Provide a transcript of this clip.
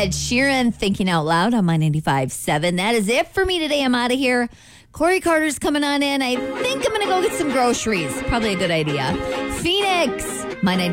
Ed Sheeran, Thinking Out Loud on my 95.7. That is it for me today. I'm out of here. Corey Carter's coming on in. I think I'm going to go get some groceries. Probably a good idea. Phoenix, my 95.